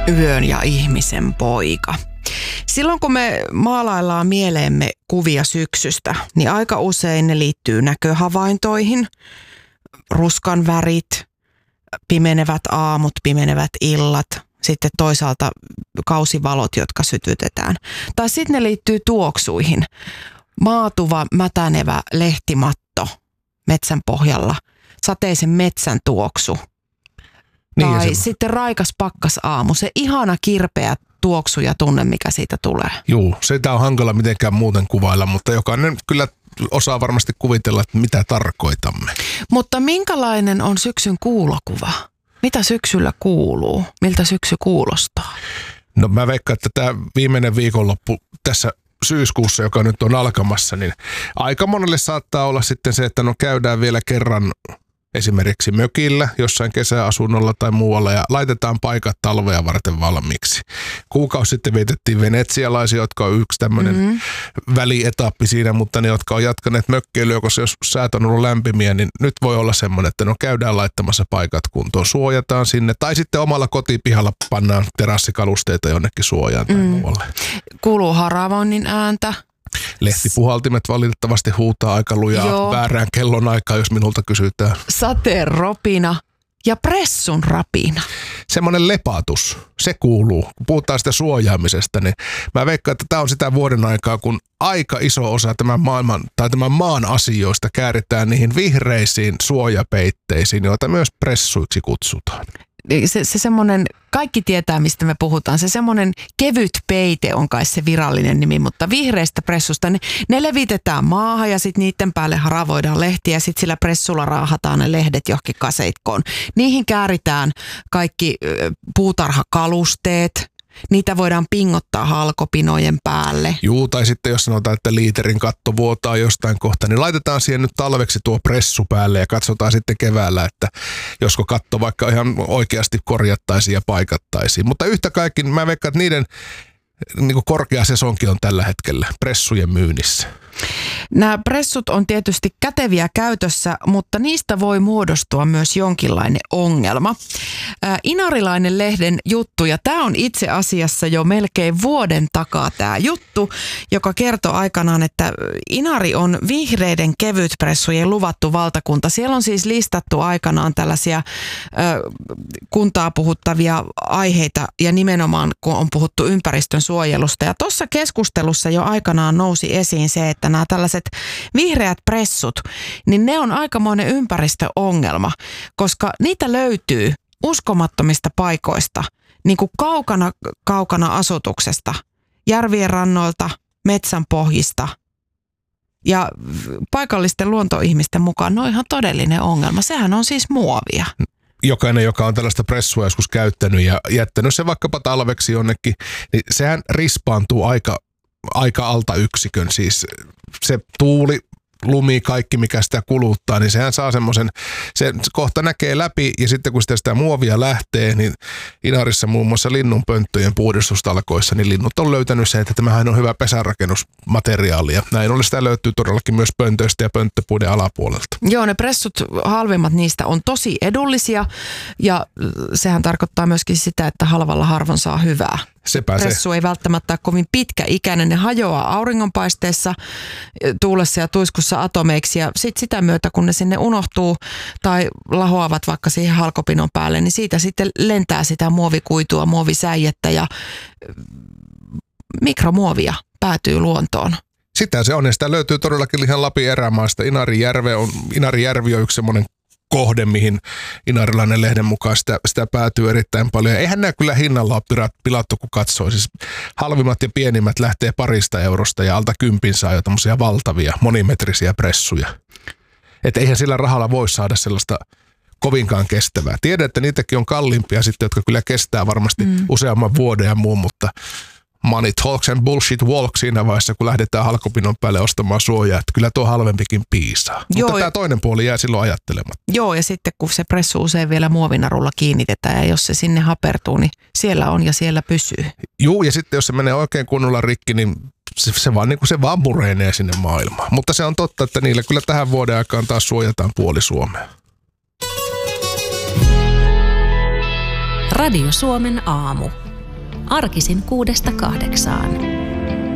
Yön ja ihmisen poika. Silloin kun me maalaillaan mieleemme kuvia syksystä, niin aika usein ne liittyy näköhavaintoihin, ruskan värit, pimenevät aamut, pimenevät illat, sitten toisaalta kausivalot, jotka sytytetään. Tai sitten ne liittyy tuoksuihin. Maatuva, mätänevä lehtimatto metsän pohjalla, sateisen metsän tuoksu. Niin tai sitten raikas pakkasaamu, se ihana kirpeä tuoksu ja tunne, mikä siitä tulee. Juu, sitä on hankala mitenkään muuten kuvailla, mutta jokainen kyllä osaa varmasti kuvitella, että mitä tarkoitamme. Mutta minkälainen on syksyn kuulokuva? Mitä syksyllä kuuluu? Miltä syksy kuulostaa? No mä veikkaan, että tämä viimeinen viikonloppu tässä syyskuussa, joka nyt on alkamassa, niin aika monelle saattaa olla sitten se, että no käydään vielä kerran esimerkiksi mökillä, jossain kesäasunnolla tai muualla ja laitetaan paikat talvea varten valmiiksi. Kuukausi sitten vietettiin venetsialaisia, jotka on yksi tämmöinen välietappi siinä, mutta ne, jotka on jatkaneet mökkeilyä, koska jos säät on ollut lämpimiä, niin nyt voi olla semmoinen, että no käydään laittamassa paikat kuntoon, suojataan sinne tai sitten omalla kotipihalla pannaan terassikalusteita jonnekin suojaan tai muualle. Kuuluu haravoinnin ääntä. Lehtipuhaltimet valitettavasti huutaa aika lujaa väärään kellonaikaan, jos minulta kysytään. Sateen ropina ja pressun rapina. Semmoinen lepatus, se kuuluu. Kun puhutaan sitä suojaamisesta, niin mä veikkaan, että tämä on sitä vuoden aikaa, kun aika iso osa tämän maan asioista kääritään niihin vihreisiin suojapeitteisiin, joita myös pressuiksi kutsutaan. Se semmoinen, kaikki tietää mistä me puhutaan, se semmoinen kevyt peite on kai se virallinen nimi, mutta vihreistä pressusta ne levitetään maahan ja sitten niiden päälle haravoidaan lehtiä ja sitten sillä pressulla raahataan ne lehdet johonkin kaseitkoon. Niihin kääritään kaikki puutarhakalusteet. Niitä voidaan pingottaa halkopinojen päälle. Juu, tai sitten jos sanotaan, että liiterin katto vuotaa jostain kohta, niin laitetaan siihen nyt talveksi tuo pressu päälle ja katsotaan sitten keväällä, että josko katto vaikka ihan oikeasti korjattaisiin ja paikattaisiin. Mutta yhtä kaikki, mä veikkaan, että niiden niin korkea sesonki on tällä hetkellä pressujen myynnissä. Nämä pressut on tietysti käteviä käytössä, mutta niistä voi muodostua myös jonkinlainen ongelma. Inarilainen lehden juttu, ja tämä on itse asiassa jo melkein vuoden takaa tämä juttu, joka kertoo aikanaan, että Inari on vihreiden kevytpressujen luvattu valtakunta. Siellä on siis listattu aikanaan tällaisia kuntaa puhuttavia aiheita ja nimenomaan kun on puhuttu ympäristön suojelusta. Ja tuossa keskustelussa jo aikanaan nousi esiin se, että nämä tällaiset vihreät pressut, niin ne on aikamoinen ympäristöongelma, koska niitä löytyy uskomattomista paikoista, niin kuin kaukana asutuksesta, järvien rannoilta, metsän pohjista ja paikallisten luontoihmisten mukaan ne on ihan todellinen ongelma. Sehän on siis muovia. Jokainen, joka on tällaista pressua joskus käyttänyt ja jättänyt se vaikkapa talveksi jonnekin, niin sehän rispaantuu aika alta yksikön, siis se tuuli, lumi, kaikki mikä sitä kuluttaa, niin sehän saa semmoisen, se kohta näkee läpi ja sitten kun sitä muovia lähtee, niin Inarissa muun muassa linnunpönttöjen puhdistustalkoissa, niin linnut on löytänyt se, että tämähän on hyvä pesärakennusmateriaali ja näin ollen sitä löytyy todellakin myös pöntöistä ja pönttöpuiden alapuolelta. Joo, ne pressut, halvimmat niistä on tosi edullisia ja sehän tarkoittaa myöskin sitä, että halvalla harvoin saa hyvää. Pressu ei välttämättä ole kovin pitkäikäinen, ne hajoaa auringonpaisteessa, tuulessa ja tuiskussa atomeiksi ja sitten sitä myötä, kun ne sinne unohtuu tai lahoavat vaikka siihen halkopinon päälle, niin siitä sitten lentää sitä muovikuitua, muovisäijettä ja mikromuovia päätyy luontoon. Sitä se on ja sitä löytyy todellakin ihan Lapin erämaista. Inarijärvi on yksi semmoinen kohde, mihin inarilainen lehden mukaan sitä päätyy erittäin paljon. Eihän nämä kyllä hinnalla ole pilattu, kun katsoo. Siis halvimmat ja pienimmät lähtee 2 eurosta ja alta 10 saa jo tämmöisiä valtavia monimetrisiä pressuja. Että eihän sillä rahalla voi saada sellaista kovinkaan kestävää. Tiedän, että niitäkin on kalliimpia sitten, jotka kyllä kestää varmasti useamman vuoden ja muun, mutta money talks and bullshit walk siinä vaiheessa, kun lähdetään halkopinon päälle ostamaan suojaa, että kyllä tuo halvempikin piisaa. Joo, mutta tämä toinen puoli jää silloin ajattelematta. Joo, ja sitten kun se pressu usein vielä muovinarulla kiinnitetään, ja jos se sinne hapertuu, niin siellä on ja siellä pysyy. Joo, ja sitten jos se menee oikein kunnolla rikki, niin se vaan murenee sinne maailmaan. Mutta se on totta, että niillä kyllä tähän vuoden aikaan taas suojataan puoli Suomea. Radio Suomen aamu. arkisin 6-8.